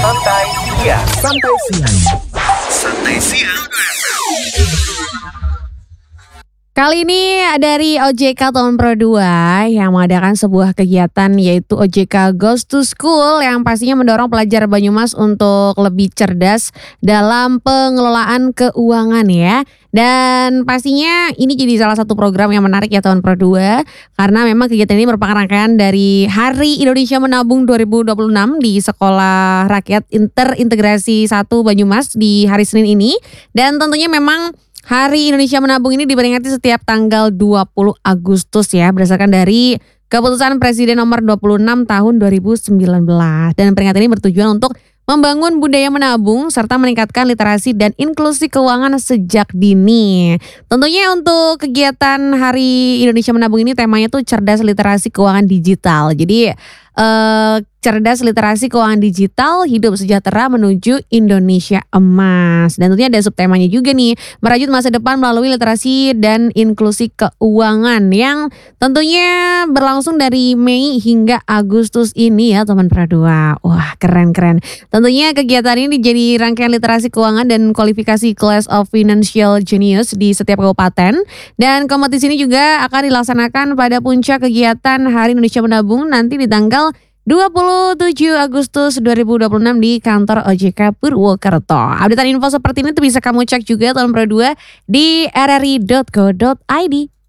Santai Siang. Santai Siang. Santai Siang. Kali ini dari OJK Tahun Pro 2 yang mengadakan sebuah kegiatan yaitu OJK Goes to School yang pastinya mendorong pelajar Banyumas untuk lebih cerdas dalam pengelolaan keuangan ya. Dan pastinya ini jadi salah satu program yang menarik ya Tahun Pro 2 karena memang kegiatan ini merupakan rangkaian dari Hari Indonesia Menabung 2026 di Sekolah Rakyat Terintegrasi 1 Banyumas di hari Senin ini. Dan tentunya memang Hari Indonesia Menabung ini diperingati setiap tanggal 20 Agustus ya, berdasarkan dari Keputusan Presiden nomor 26 tahun 2019. Dan peringatan ini bertujuan untuk membangun budaya menabung serta meningkatkan literasi dan inklusi keuangan sejak dini. Tentunya untuk kegiatan Hari Indonesia Menabung ini temanya tuh cerdas literasi keuangan digital. Jadi cerdas literasi keuangan digital, hidup sejahtera menuju Indonesia emas. Dan tentunya ada subtemanya juga nih, merajut masa depan melalui literasi dan inklusi keuangan yang tentunya berlangsung dari Mei hingga Agustus ini ya teman Pradua. Wah keren-keren. Tentunya kegiatan ini jadi rangkaian literasi keuangan dan kualifikasi Class of Financial Genius di setiap kabupaten. Dan kompetisi ini juga akan dilaksanakan pada puncak kegiatan Hari Indonesia Menabung nanti di tanggal 27 Agustus 2026 di kantor OJK Purwokerto. Updatean info seperti ini tuh bisa kamu cek juga Tahun Pro 2 di rri.co.id.